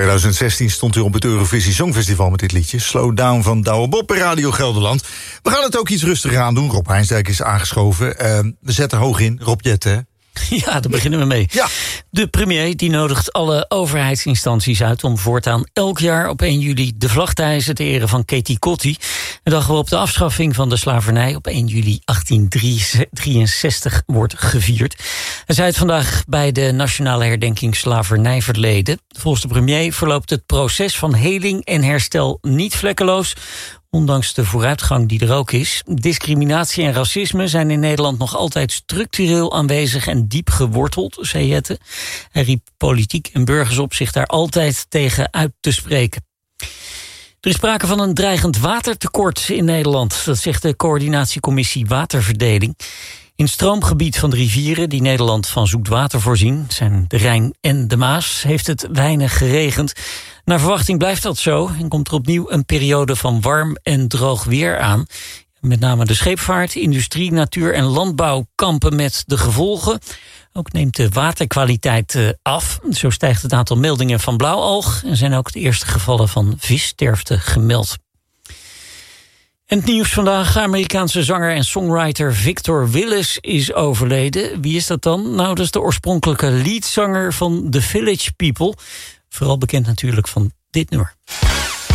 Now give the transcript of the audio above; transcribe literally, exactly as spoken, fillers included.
tweeduizend zestien stond u op het Eurovisie Songfestival met dit liedje. Slow Down van Douwe Bob bij Radio Gelderland. We gaan het ook iets rustiger aan doen. Rob Heinsdijk is aangeschoven. Uh, we zetten hoog in. Rob Jet, hè? Ja, daar beginnen we mee. Ja. De premier die nodigt alle overheidsinstanties uit om voortaan elk jaar op één juli de vlag te hijsen te ere van Katie Kotti. De dag waarop de afschaffing van de slavernij op één juli achttien drieënzestig wordt gevierd. Hij zei het vandaag bij de Nationale Herdenking Slavernijverleden. Volgens de premier verloopt het proces van heling en herstel niet vlekkeloos, ondanks de vooruitgang die er ook is. Discriminatie en racisme zijn in Nederland nog altijd structureel aanwezig en diep geworteld, zei Jette. Hij riep politiek en burgers op zich daar altijd tegen uit te spreken. Er is sprake van een dreigend watertekort in Nederland. Dat zegt de coördinatiecommissie Waterverdeling. In het stroomgebied van de rivieren die Nederland van zoet water voorzien, zijn de Rijn en de Maas, heeft het weinig geregend. Naar verwachting blijft dat zo en komt er opnieuw een periode van warm en droog weer aan. Met name de scheepvaart, industrie, natuur en landbouw kampen met de gevolgen. Ook neemt de waterkwaliteit af. Zo stijgt het aantal meldingen van blauwalg en zijn ook de eerste gevallen van vissterfte gemeld. En het nieuws vandaag: Amerikaanse zanger en songwriter Victor Willis is overleden. Wie is dat dan? Nou, dat is de oorspronkelijke leadzanger van The Village People. Vooral bekend natuurlijk van dit nummer.